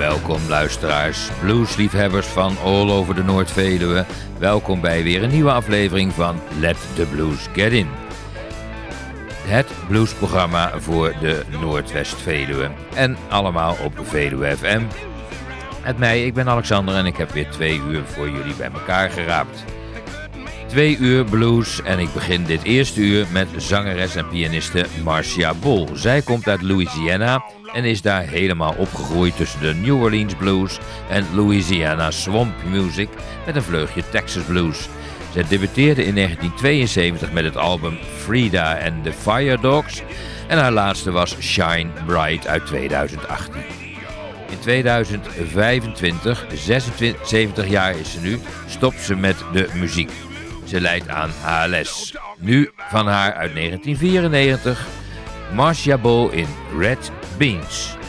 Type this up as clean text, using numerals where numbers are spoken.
Welkom luisteraars, bluesliefhebbers van all over de Noord-Veluwe. Welkom bij weer een nieuwe aflevering van Let the Blues Get In. Het bluesprogramma voor de Noordwest-Veluwe. En allemaal op Veluwe FM. Met mij, ik ben Alexander en ik heb weer 2 uur voor jullie bij elkaar geraapt. 2 uur blues en ik begin dit eerste uur met zangeres en pianiste Marcia Bol. Zij komt uit Louisiana en is daar helemaal opgegroeid tussen de New Orleans blues en Louisiana swamp music met een vleugje Texas blues. Zij debuteerde in 1972 met het album Frida and the Fire Dogs en haar laatste was Shine Bright uit 2018. In 2025, 76 jaar is ze nu, stopt ze met de muziek. Ze lijdt aan ALS. Nu van haar uit 1994, Marcia Bol in Red Beans.